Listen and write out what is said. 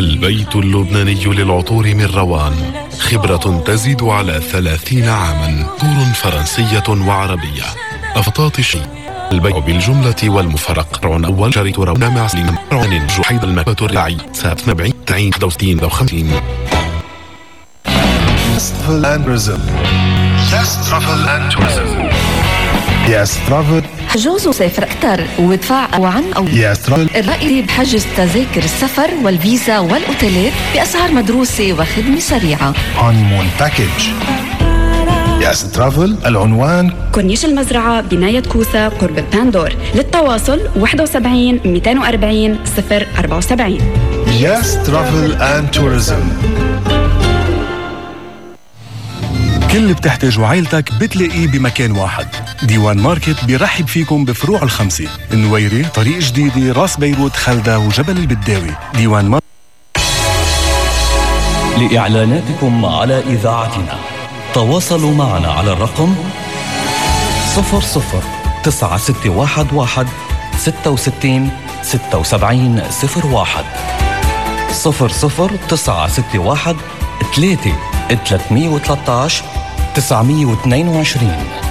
البيت اللبناني للعطور من روان، خبرة تزيد على 30 عاما، عطور فرنسية وعربية، أفطاطشي. البيع بالجملة والمفرق. رعون أول شريط رونا مع سليم رعون الجحيد المكبة الرعي ساب 70 تعين 61 50. Travel and Tourism. Yes, Travel and Tourism. Yes, Travel. حجوز وسافر أكثر وادفع أو عن أو Yes, Travel. الرائد بحجز تذاكر السفر والفيزا والأوتيلات بأسعار مدروسة وخدمة سريعة. Honeymoon Package. Yes, Travel. العنوان كورنيش المزرعة بناية كوسا قرب باندور. للتواصل 71 240 074. Yes, Travel and Tourism. كل اللي بتحتاجه عائلتك بتلاقيه بمكان واحد. ديوان ماركت بيرحب فيكم بفروع الخمسة: النويري، طريق جديدة، راس بيروت، خلدة وجبل البداوي. ديوان ماركت. لإعلاناتكم على إذاعتنا تواصلوا معنا على الرقم 00-9611 66 76 01 00-961 3 313 922.